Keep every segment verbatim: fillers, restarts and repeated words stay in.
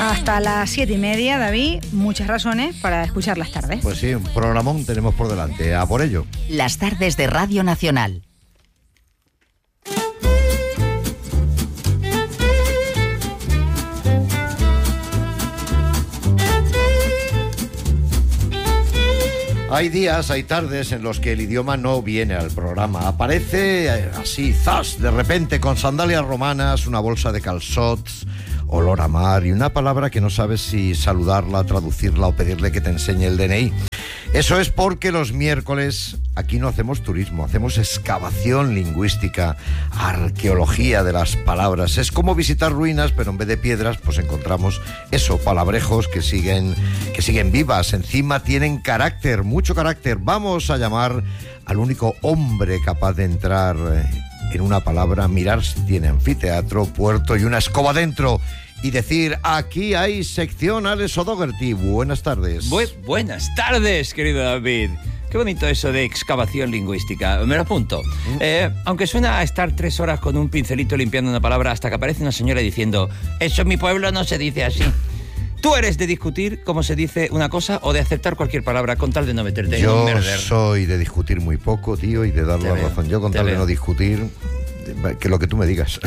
Hasta las siete y media, David, muchas razones para escuchar Las Tardes. Pues sí, un programón tenemos por delante, a por ello. Las Tardes de Radio Nacional. Hay días, hay tardes en los que el idioma no viene al programa. Aparece así, zas, de repente, con sandalias romanas, una bolsa de calçots, olor a mar y una palabra que no sabes si saludarla, traducirla o pedirle que te enseñe el D N I. Eso es porque los miércoles aquí no hacemos turismo, hacemos excavación lingüística, arqueología de las palabras. Es como visitar ruinas, pero en vez de piedras, pues encontramos eso, palabrejos que siguen, que siguen vivas. Encima tienen carácter, mucho carácter. Vamos a llamar al único hombre capaz de entrar en una palabra, mirar si tiene anfiteatro, puerto y una escoba dentro, y decir, aquí hay sección Alex O'Doherty. Buenas tardes. Bu- buenas tardes, querido David. Qué bonito eso de excavación lingüística. Me lo apunto. ¿Mm? Eh, aunque suena a estar tres horas con un pincelito limpiando una palabra hasta que aparece una señora diciendo, eso en mi pueblo no se dice así. ¿Tú eres de discutir cómo se dice una cosa o de aceptar cualquier palabra con tal de no meterte Yo en un merder? Yo soy de discutir muy poco, tío, y de dar la razón. Yo con tal veo. de no discutir, que lo que tú me digas.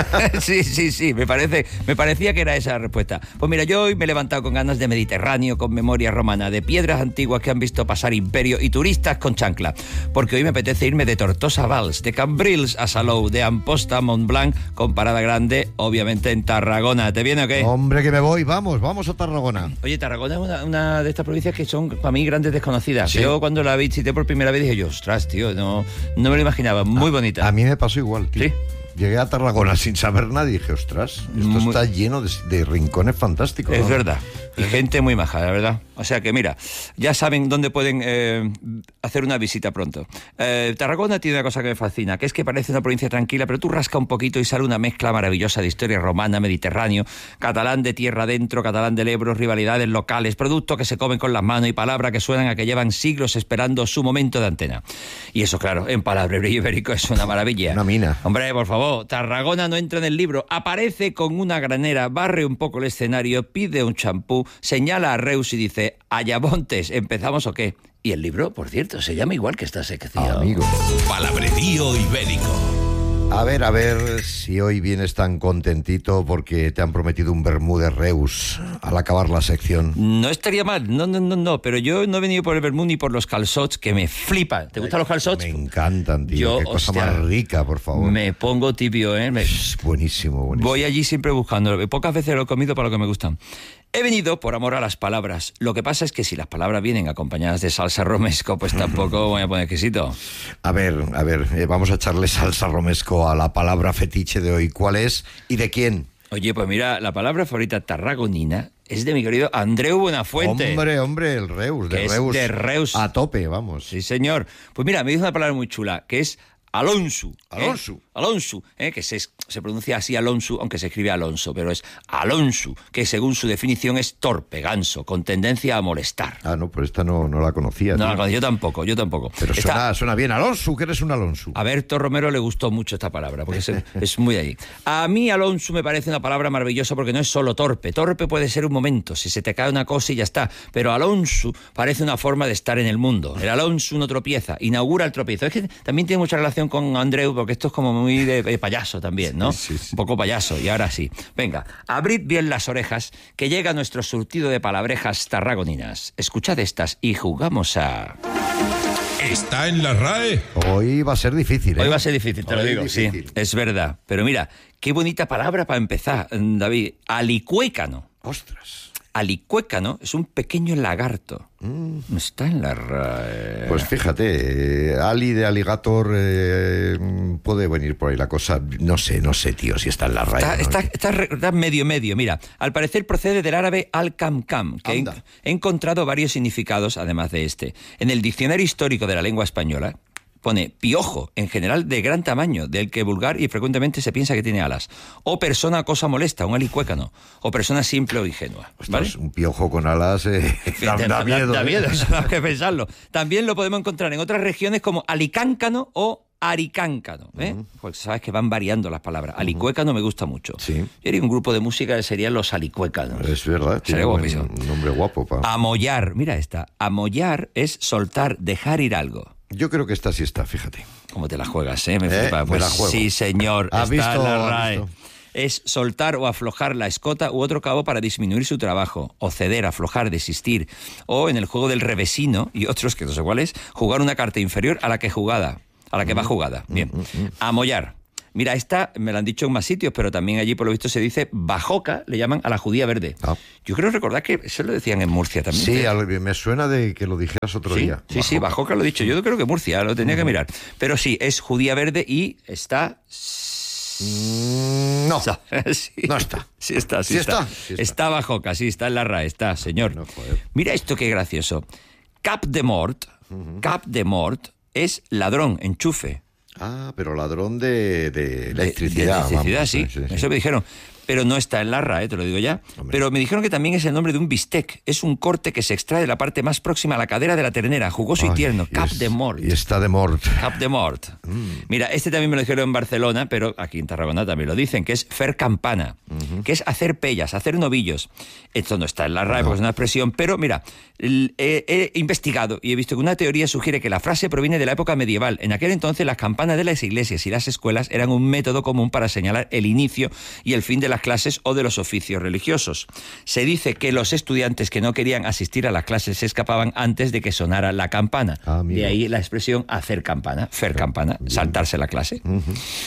Sí, sí, sí, me parece, me parecía que era esa la respuesta. Pues mira, yo hoy me he levantado con ganas de Mediterráneo, con memoria romana, de piedras antiguas que han visto pasar imperio y turistas con chancla. Porque hoy me apetece irme de Tortosa a Valls, de Cambrils a Salou, de Amposta a Montblanc, con parada grande, obviamente en Tarragona. ¿Te viene o qué? Hombre, que me voy, vamos, vamos a Tarragona. Oye, Tarragona es una, una de estas provincias que son para mí grandes desconocidas. ¿Sí? Yo cuando la visité por primera vez dije yo, ostras, tío, no, no me lo imaginaba, muy a, bonita. A mí me pasó igual, tío. ¿Sí? Llegué a Tarragona sin saber nada y dije, ostras, esto muy... está lleno de, de rincones fantásticos. Es ¿no? verdad. Y gente muy maja, la verdad. O sea que mira, ya saben dónde pueden eh, hacer una visita pronto. Eh, Tarragona tiene una cosa que me fascina, que es que parece una provincia tranquila, pero tú rasca un poquito y sale una mezcla maravillosa de historia romana, mediterráneo, catalán de tierra adentro, catalán del Ebro, rivalidades locales, productos que se comen con las manos y palabras que suenan a que llevan siglos esperando su momento de antena. Y eso, claro, en palabrerío ibérico es una maravilla. Una mina. Hombre, por favor, Tarragona no entra en el libro, aparece con una granera, barre un poco el escenario, pide un champú, señala a Reus y dice, ¿Ayamontes, empezamos o qué? Y el libro, por cierto, se llama igual que esta sección. Amigo. Palabrerío ibérico. A ver, a ver si hoy vienes tan contentito porque te han prometido un vermú de Reus al acabar la sección. No estaría mal, no, no, no, no, pero yo no he venido por el vermú ni por los calçots, que me flipan. ¿Te gustan los calçots? Me encantan, tío. Yo, Qué cosa hostia, más rica, por favor. Me pongo tibio, ¿eh? Me... Es buenísimo, buenísimo. Voy allí siempre buscándolo. Pocas veces lo he comido para lo que me gustan. He venido por amor a las palabras. Lo que pasa es que si las palabras vienen acompañadas de salsa romesco, pues tampoco voy a poner exquisito. A ver, a ver, eh, vamos a echarle salsa romesco a la palabra fetiche de hoy. ¿Cuál es y de quién? Oye, pues mira, la palabra favorita tarragonina es de mi querido Andreu Buenafuente. Hombre, hombre, el Reus, de es Reus. de Reus. A tope, vamos. Sí, señor. Pues mira, me dice una palabra muy chula, que es Alonso. ¿eh? Alonso. Alonso, ¿eh? que se, se pronuncia así Alonso, aunque se escribe Alonso, pero es Alonso, que según su definición es torpe, ganso, con tendencia a molestar. Ah, no, pues esta no, no la conocía. No tío. la conocía, yo tampoco, yo tampoco. Pero Esta, suena, suena bien. Alonso, que eres un Alonso. a Berto Romero le gustó mucho esta palabra, porque es, es muy de allí. A mí Alonso me parece una palabra maravillosa porque no es solo torpe. Torpe puede ser un momento, si se te cae una cosa y ya está. Pero Alonso parece una forma de estar en el mundo. El Alonso no tropieza, inaugura el tropiezo. Es que también tiene mucha relación con Andreu, porque esto es como muy de, de payaso también, ¿no? Sí, sí, sí. Un poco payaso, y ahora sí. Venga, abrid bien las orejas, que llega nuestro surtido de palabrejas tarragoninas. Escuchad estas y jugamos a... ¿Está en la R A E? Hoy va a ser difícil, ¿eh? Hoy va a ser difícil, te lo Hoy digo, difícil. sí, es verdad. Pero mira, qué bonita palabra para empezar, David. Alicuécano. Ostras. Alicuécano es un pequeño lagarto. Mm. Está en la R A E. Pues fíjate, eh, Ali de Alligator eh, puede venir por ahí la cosa. No sé, no sé, tío, si está en la R A E. Está, ¿no? está, está, re- está medio medio, mira. Al parecer procede del árabe al-kam-kam, que he, Anda. he encontrado varios significados, además de este. En el Diccionario Histórico de la Lengua Española pone piojo, en general de gran tamaño, del que vulgar y frecuentemente se piensa que tiene alas. O persona cosa molesta, un alicuécano. O persona simple o ingenua. ¿Vale? Ostras, un piojo con alas eh, da, Da- da da- miedo. Da ¿eh? miedo, eso hay que pensarlo. También lo podemos encontrar en otras regiones como alicáncano o aricáncano, ¿eh? Uh-huh. Pues sabes que van variando las palabras. Uh-huh. Alicuécano me gusta mucho. Sí. Yo haría un grupo de música que serían los alicuécanos. Es verdad, tiene un nombre guapo. Pa. Amollar, mira esta. Amollar es soltar, dejar ir algo. Yo creo que esta sí está, fíjate. ¿Cómo te la juegas, eh? Me ¿Eh? flipa. Pues me la juego. Sí, señor. ¿Has está visto, en la R A E. visto? Es soltar o aflojar la escota u otro cabo para disminuir su trabajo, o ceder, aflojar, desistir, o en el juego del revesino y otros que no sé cuál es, jugar una carta inferior a la que jugada, a la que va jugada. Bien. Amollar. Mira, esta me la han dicho en más sitios, pero también allí por lo visto se dice bajoca, le llaman a la judía verde. Ah. Yo creo recordar que eso lo decían en Murcia también. Sí, ¿eh? Me suena de que lo dijeras otro sí, día. Sí, bajoca. sí, bajoca lo he dicho. Yo creo que Murcia, lo tenía uh-huh. que mirar. Pero sí, es judía verde y está... No, sí. no está. Sí está, sí, sí está. está. Sí está. Está bajoca, sí, está en la R A E, está, señor. No, mira esto qué gracioso. Cap de mort, uh-huh. cap de mort es ladrón, enchufe. Ah, pero ladrón de, de electricidad. De, de electricidad, vamos, sí. sí, sí, sí. Eso me dijeron. Pero no está en la R A E, te lo digo ya. Hombre. Pero me dijeron que también es el nombre de un bistec. Es un corte que se extrae de la parte más próxima a la cadera de la ternera. Jugoso Ay, y tierno. Cap es, de mort. Y está de mort. Cap de mort. Mm. Mira, este también me lo dijeron en Barcelona, pero aquí en Tarragona también lo dicen, que es fer campana. Uh-huh. Que es hacer pellas, hacer novillos. Esto no está en la R A E, no. porque es una expresión. Pero mira, he, he investigado y he visto que una teoría sugiere que la frase proviene de la época medieval. En aquel entonces las campanas de las iglesias y las escuelas eran un método común para señalar el inicio y el fin de las clases o de los oficios religiosos. Se dice que los estudiantes que no querían asistir a las clases se escapaban antes de que sonara la campana. Ah, de ahí la expresión hacer campana, fer campana, bien. Saltarse la clase. Uh-huh.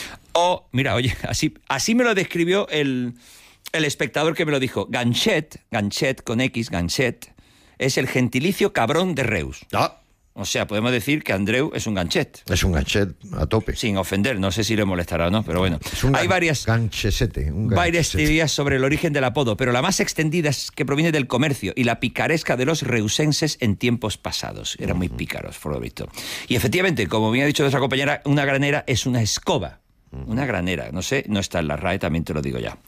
O, mira, oye, así, así me lo describió el, el espectador que me lo dijo. Ganchet, ganchet con X, ganchet, es el gentilicio cabrón de Reus. Ah. O sea, podemos decir que Andreu es un ganchet. Es un ganchet a tope. Sin ofender, no sé si le molestará o no, pero bueno. Es un Hay varias, ganchesete, un varias teorías sobre el origen del apodo, pero la más extendida es que proviene del comercio y la picaresca de los reusenses en tiempos pasados. Eran uh-huh. muy pícaros, por lo visto. Y efectivamente, como bien ha dicho nuestra compañera, una granera es una escoba. Uh-huh. Una granera, no sé, no está en la R A E, también te lo digo ya.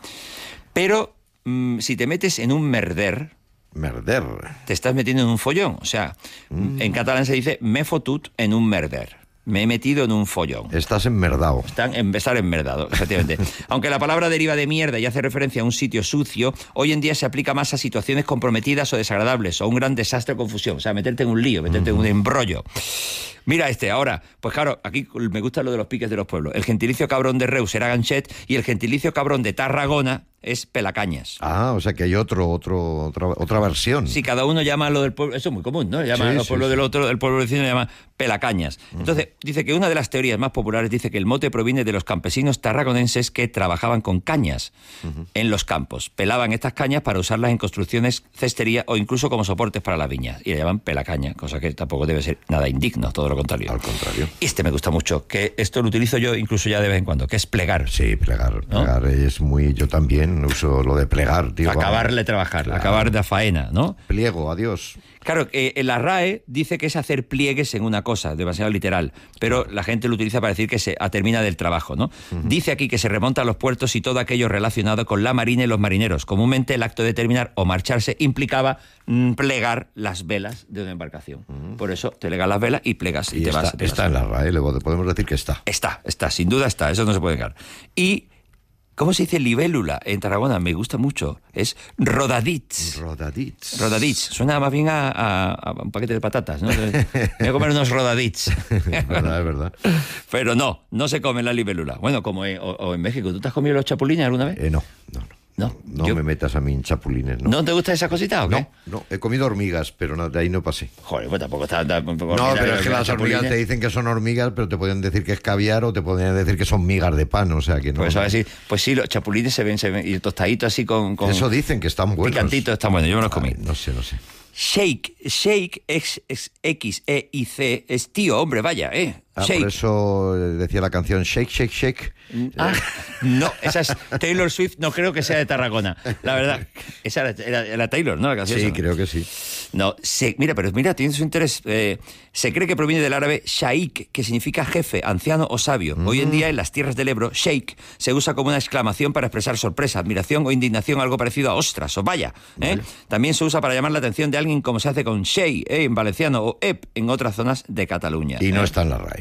Pero mmm, si te metes en un merder... Merder. Te estás metiendo en un follón. O sea, mm. en catalán se dice me fotut en un merder. Me he metido en un follón. Estás enmerdado. Están en estar enmerdado, efectivamente. Aunque la palabra deriva de mierda y hace referencia a un sitio sucio, hoy en día se aplica más a situaciones comprometidas o desagradables, o un gran desastre o confusión. O sea, meterte en un lío, meterte mm. en un embrollo. Mira este, ahora, pues claro, aquí me gusta lo de los piques de los pueblos. El gentilicio cabrón de Reus era ganchet y el gentilicio cabrón de Tarragona es pelacañas. Ah, o sea que hay otro, otro, otra, otra versión. Sí, cada uno llama a lo del pueblo, eso es muy común, ¿no? Llama sí, a los pueblos sí, del otro, el pueblo vecino llama pelacañas. Uh-huh. Entonces, dice que una de las teorías más populares dice que el mote proviene de los campesinos tarragonenses que trabajaban con cañas uh-huh. en los campos. Pelaban estas cañas para usarlas en construcciones, cestería o incluso como soportes para las viñas. Y le llaman pelacaña, cosa que tampoco debe ser nada indigno, todo lo contrario. Al contrario. Y este me gusta mucho, que esto lo utilizo yo incluso ya de vez en cuando, que es plegar. Sí, plegar. ¿No? Plegar es muy... Yo también uso lo de plegar, tío. Acabarle de trabajar, claro. Acabar de faena, ¿no? Pliego, adiós. Claro, eh, en la R A E dice que es hacer pliegues en una cosa, demasiado literal, pero la gente lo utiliza para decir que se termina del trabajo, ¿no? Uh-huh. Dice aquí que se remonta a los puertos y todo aquello relacionado con la marina y los marineros. Comúnmente el acto de terminar o marcharse implicaba mm, plegar las velas de una embarcación. Uh-huh. Por eso te legas las velas y plegas y, y te está, vas. Te está vas. en la R A E, luego podemos decir que está. Está, está, sin duda está, eso no se puede negar. Y... ¿cómo se dice libélula en Tarragona? Me gusta mucho. Es rodadits. Rodadits. Rodadits. Suena más bien a, a, a un paquete de patatas, ¿no? Voy a comer unos rodadits. Es verdad, es verdad. Pero no, no se come la libélula. Bueno, como en, o, o en México. ¿Tú te has comido los chapulines alguna vez? Eh, no, no, no. No, no yo... me metas a mí en chapulines. ¿No, ¿No te gusta esa cosita o qué? No, no, he comido hormigas, pero no, de ahí no pasé. Joder, pues tampoco está... Tampoco no, pero es que las hormigas te dicen que son hormigas, pero te podrían decir que es caviar o te podrían decir que son migas de pan, o sea que no. Pues, no. A decir, pues sí, los chapulines se ven, se ven y tostaditos así con, con... Eso dicen que están buenos. Picantitos están buenos, yo me los comí. Ay, no sé, no sé. Shake, Shake, X, X, E, I, C, es tío, hombre, vaya, ¿eh? Ah, Shake. Por eso decía la canción Shake, Shake, Shake. Ah, no, esa es Taylor Swift, no creo que sea de Tarragona. La verdad, esa era, era, era Taylor, ¿no? La canción Sí, esa, ¿no? creo que sí. No, se, mira, pero mira, tiene su interés. Eh, se cree que proviene del árabe shaik, que significa jefe, anciano o sabio. Mm. Hoy en día, en las tierras del Ebro, shake se usa como una exclamación para expresar sorpresa, admiración o indignación, algo parecido a ostras o vaya. ¿eh? Vale. También se usa para llamar la atención de alguien como se hace con shey, ¿eh? en valenciano, o ep en otras zonas de Cataluña. Y no ¿eh? está en la R A E.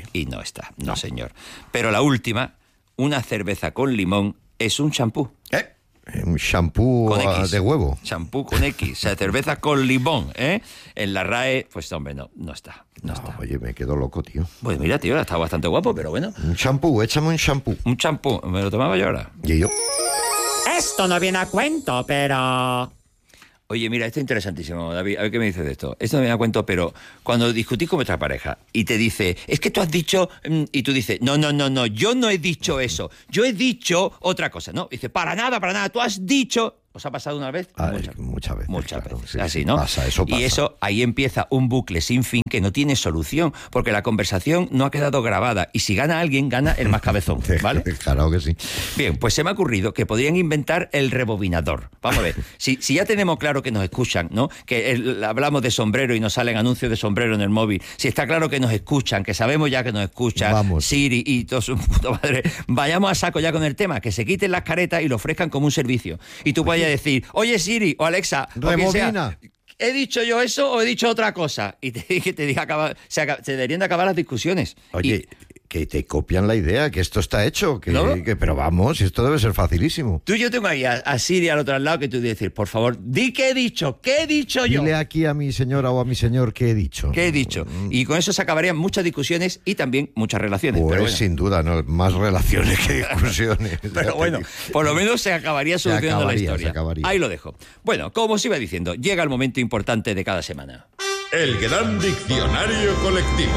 Y no está, no, no señor. Pero la última, una cerveza con limón es un champú. ¿Eh? Un shampoo de huevo. Shampoo con X, o sea, cerveza con limón, ¿eh? En la R A E, pues hombre, no, no está. No, no está. Oye, me quedo loco, tío. Pues mira, tío, está bastante guapo, pero bueno. Un shampoo, échame un shampoo. Un champú, me lo tomaba yo ahora. Y yo. Esto no viene a cuento, pero... Oye, mira, esto es interesantísimo, David. A ver qué me dices de esto. Esto no me da cuento, pero cuando discutís con vuestra pareja y te dice, es que tú has dicho, y tú dices, no, no, no, no, yo no he dicho eso. Yo he dicho otra cosa, ¿no? Dice, para nada, para nada, tú has dicho... ¿Os ha pasado una vez? Ah, muchas, muchas veces. Muchas claro, veces. Sí, Así, sí, ¿no? Pasa, eso pasa. Y eso, ahí empieza un bucle sin fin que no tiene solución, porque la conversación no ha quedado grabada. Y si gana alguien, gana el más cabezón, ¿vale? Claro que sí. Bien, pues se me ha ocurrido que podrían inventar el rebobinador. Vamos a ver, si, si ya tenemos claro que nos escuchan, ¿no? Que el, hablamos de sombrero y nos salen anuncios de sombrero en el móvil. Si está claro que nos escuchan, que sabemos ya que nos escuchan, Vamos. Siri y todo su puta madre, vayamos a saco ya con el tema, que se quiten las caretas y lo ofrezcan como un servicio. Y tú vayas a decir, oye, Siri o Alexa, rebobina. O sea, ¿he dicho yo eso o he dicho otra cosa? Y te, que te diga, acaba, se, acaba, se deberían de acabar las discusiones. Oye, y, que te copian la idea, que esto está hecho, que, ¿no? que pero vamos, esto debe ser facilísimo. Tú y yo tengo ahí a, a Siri al otro lado que tú dices, por favor, di qué he dicho, qué he dicho yo. Dile aquí a mi señora o a mi señor qué he dicho. ¿Qué he dicho? Y con eso se acabarían muchas discusiones y también muchas relaciones. Pues pero bueno. sin duda, ¿no? Más relaciones que discusiones. Pero bueno, por lo menos se acabaría solucionando se acabaría, la historia. Se acabaría. Ahí lo dejo. Bueno, como os iba diciendo, llega el momento importante de cada semana. El gran diccionario colectivo.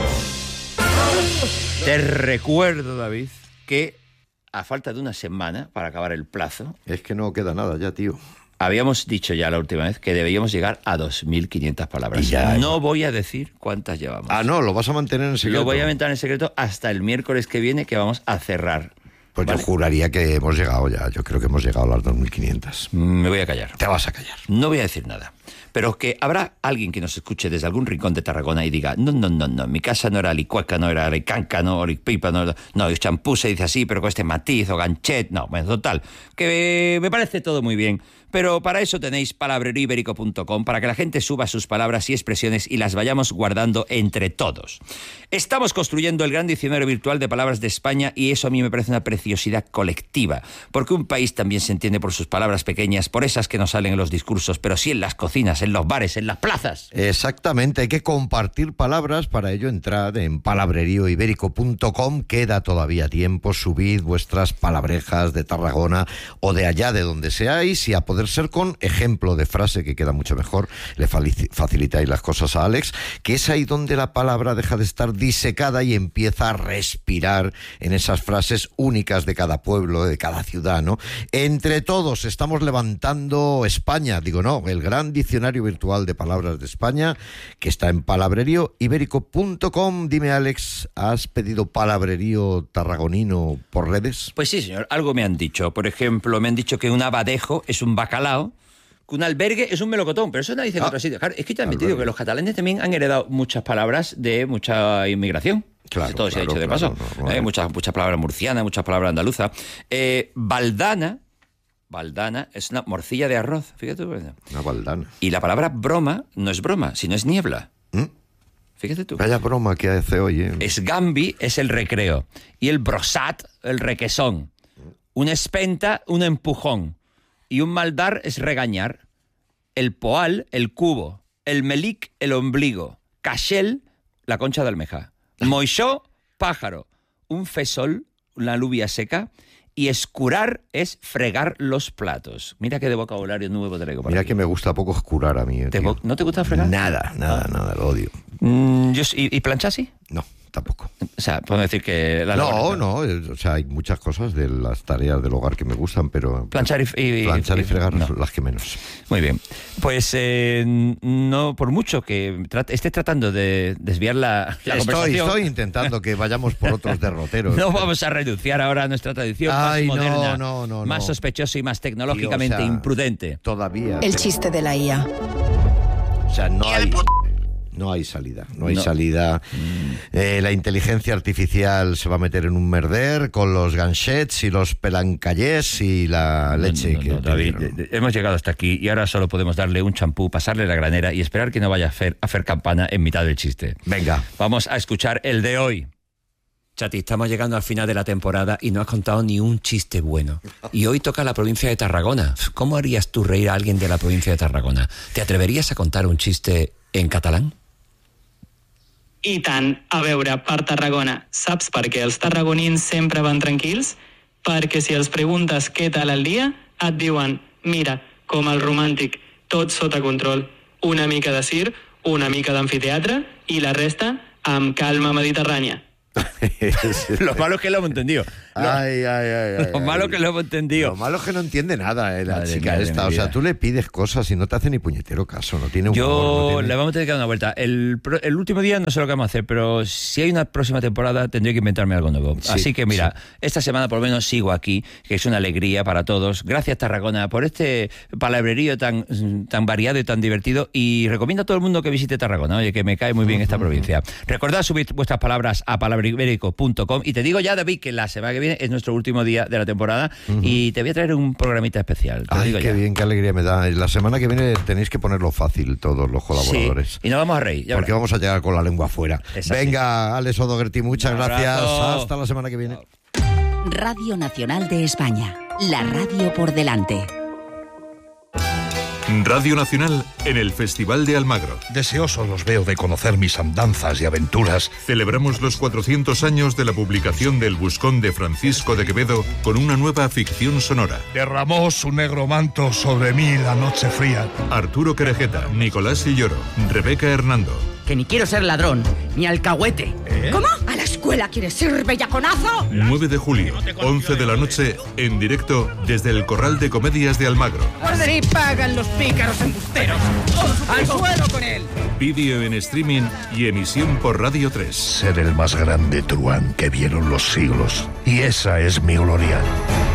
Te recuerdo, David, que a falta de una semana para acabar el plazo, Es que no queda nada ya, tío. habíamos dicho ya la última vez que debíamos llegar a dos mil quinientas palabras. Y ya, no voy a decir cuántas llevamos. Ah, no, lo vas a mantener en secreto. Lo voy a aventar en secreto hasta el miércoles que viene, que vamos a cerrar. Pues ¿vale? yo juraría que hemos llegado ya. Yo creo que hemos llegado a las dos mil quinientas. Me voy a callar. Te vas a callar. No voy a decir nada. Pero que habrá alguien que nos escuche desde algún rincón de Tarragona y diga, no, no, no, no, mi casa no era licueca, no era licanca, no, lipipa, no, no, el champú se dice así, pero con este matiz o ganchet, no, bueno, total, que me parece todo muy bien. Pero para eso tenéis palabrerío ibérico punto com, para que la gente suba sus palabras y expresiones y las vayamos guardando entre todos. Estamos construyendo el gran diccionario virtual de palabras de España y eso a mí me parece una preciosidad colectiva, porque un país también se entiende por sus palabras pequeñas, por esas que no salen en los discursos, pero sí en las cocinas, en los bares, en las plazas. Exactamente, hay que compartir palabras, para ello entrad en palabrerío ibérico punto com, queda todavía tiempo, subid vuestras palabrejas de Tarragona o de allá de donde seáis y a poder ser con ejemplo de frase, que queda mucho mejor, le facilitáis las cosas a Alex, que es ahí donde la palabra deja de estar disecada y empieza a respirar en esas frases únicas de cada pueblo, de cada ciudad, ¿no? Entre todos estamos levantando España, digo no, el gran diccionario virtual de palabras de España, que está en palabrerío ibérico punto com. Dime, Alex, ¿has pedido palabrerío tarragonino por redes? Pues sí, señor, algo me han dicho. Por ejemplo, me han dicho que un abadejo es un bacalao, que un albergue es un melocotón, pero eso nadie dice en Ah, otros sitios. Claro, es que te han albergue. metido que los catalanes también han heredado muchas palabras de mucha inmigración. Claro, Todo se ha claro, dicho de claro, paso. no, no, Eh, no. muchas, muchas palabras murcianas, muchas palabras andaluzas. Eh, baldana, baldana es una morcilla de arroz, fíjate tú. Una baldana. Y la palabra broma no es broma, sino es niebla. ¿Mm? Fíjate tú. Vaya broma que hace hoy, ¿eh? Esgambi es el recreo. Y el brosat, el requesón. Un espenta, un empujón. Y un maldar es regañar. El poal, el cubo. El melic, el ombligo. Cachel, la concha de almeja. Moixó, pájaro. Un fesol, una alubia seca. Y escurar es fregar los platos. Mira qué de vocabulario nuevo traigo para Mira ti. que me gusta poco escurar a mí. eh, ¿Te tío. vo- ¿No te gusta fregar? Nada, nada, Ah. nada, lo odio. Mm, yo, sí- ¿Y, y planchar sí? No, tampoco. O sea, podemos decir que... La No, labor- no, eh, o sea, hay muchas cosas de las tareas del hogar que me gustan, pero... Planchar y- y- Planchar y y- fregar no. las que menos. Muy bien. Pues eh, no, por mucho que tra- esté tratando de desviar la, la Estoy, conversación, estoy intentando que vayamos por otros derroteros. no vamos a renunciar ahora a nuestra tradición Ay, más no, moderna, no, no, más no. sospechosa y más tecnológicamente Tío, o sea, imprudente. Todavía. El chiste de la I A. O sea, no hay... No hay salida, no hay No. salida. Eh, la inteligencia artificial se va a meter en un merder con los ganchets y los pelancallés y la leche No, no, que no, te David, dieron. de- de- hemos llegado hasta aquí y ahora solo podemos darle un champú, pasarle la granera y esperar que no vaya a hacer, a hacer campana en mitad del chiste. Venga. Vamos a escuchar el de hoy. Chati, estamos llegando al final de la temporada y no has contado ni un chiste bueno. Y hoy toca la provincia de Tarragona. ¿Cómo harías tú reír a alguien de la provincia de Tarragona? ¿Te atreverías a contar un chiste en catalán? I tant. A veure, per Tarragona, saps per què els tarragonins sempre van tranquils? Perquè si els preguntes què tal el dia, et diuen, mira, com el romàntic, tot sota control. Una mica de circ, una mica d'amfiteatre i la resta amb calma mediterrània. Lo malo es que lo hemos entendido. Lo, ay, ay, ay, lo ay, malo ay. que lo hemos entendido. Lo malo es que no entiende nada, eh, la Madre chica mía, esta. de O mi sea, vida. tú le pides cosas y no te hace ni puñetero caso. No tiene humor. Yo no tiene... le vamos a tener que dar una vuelta. El, pro- el último día no sé lo que vamos a hacer, pero si hay una próxima temporada tendré que inventarme algo nuevo. Sí, Así que mira, sí. esta semana por lo menos sigo aquí, que es una alegría para todos. Gracias Tarragona por este palabrerío tan, tan variado y tan divertido. Y recomiendo a todo el mundo que visite Tarragona. Oye, que me cae muy bien esta provincia. Recordad subir vuestras palabras a palabribérico punto com. Y te digo ya, David, que la semana que viene es nuestro último día de la temporada uh-huh. y te voy a traer un programita especial. Te lo Ay, digo qué ya. bien, qué alegría me da. La semana que viene tenéis que ponerlo fácil todos los colaboradores. Sí, y nos vamos a reír. Ya porque verás. vamos a llegar con la lengua afuera. Es así. Venga, Alex O'Doherty, muchas Un gracias. abrazo. Hasta la semana que viene. Radio Nacional de España. La radio por delante. Radio Nacional en el Festival de Almagro. Deseosos los veo de conocer mis andanzas y aventuras. Celebramos los cuatrocientos años de la publicación del Buscón de Francisco de Quevedo con una nueva ficción sonora. Derramó su negro manto sobre mí la noche fría. Arturo Querejeta, Nicolás Silloro, Rebeca Hernando. Que ni quiero ser ladrón, ni alcahuete. ¿Eh? ¿Cómo? ¿A la escuela quieres ir, bellaconazo? nueve de julio, once de la noche, en directo desde el Corral de Comedias de Almagro. Orden y pagan los pícaros embusteros. ¡Al suelo con él! Vídeo en streaming y emisión por Radio tres. Ser el más grande truán que vieron los siglos. Y esa es mi gloria.